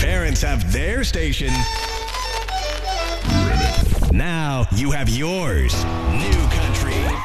Parents have their station. Now you have yours. New Country